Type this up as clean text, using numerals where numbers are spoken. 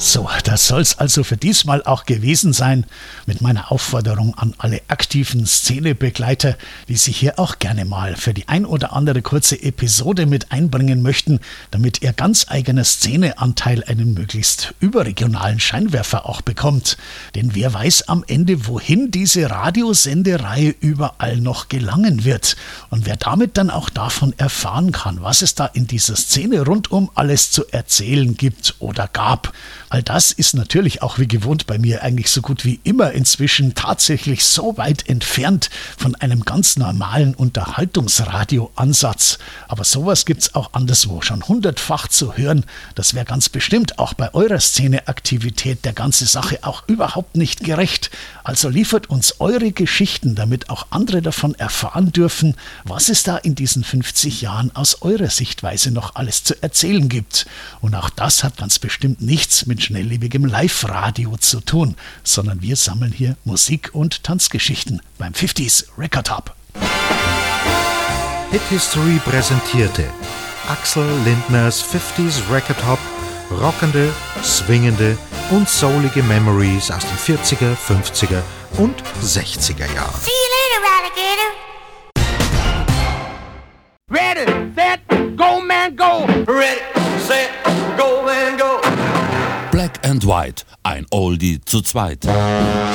So, das soll's also für diesmal auch gewesen sein mit meiner Aufforderung an alle aktiven Szenebegleiter, die sich hier auch gerne mal für die ein oder andere kurze Episode mit einbringen möchten, damit ihr ganz eigener Szeneanteil einen möglichst überregionalen Scheinwerfer auch bekommt. Denn wer weiß am Ende, wohin diese Radiosendereihe überall noch gelangen wird und wer damit dann auch davon erfahren kann, was es da in dieser Szene rundum alles zu erzählen gibt oder gab. All das ist natürlich auch wie gewohnt bei mir eigentlich so gut wie immer inzwischen tatsächlich so weit entfernt von einem ganz normalen Unterhaltungsradio-Ansatz. Aber sowas gibt's auch anderswo schon hundertfach zu hören. Das wäre ganz bestimmt auch bei eurer Szeneaktivität der ganze Sache auch überhaupt nicht gerecht. Also liefert uns eure Geschichten, damit auch andere davon erfahren dürfen, was es da in diesen 50 Jahren aus eurer Sichtweise noch alles zu erzählen gibt. Und auch das hat ganz bestimmt nichts mit schnelllebigem Live-Radio zu tun, sondern wir sammeln hier Musik- und Tanzgeschichten beim 50s Record Hub. Hit History präsentierte Axel Lindners 50s Record Hub rockende, swingende und soulige Memories aus den 40er, 50er und 60er Jahren. See you later, Alligator. Ready, set, go, man, go. Ready, set, go and go. Black and White, ein Oldie zu zweit.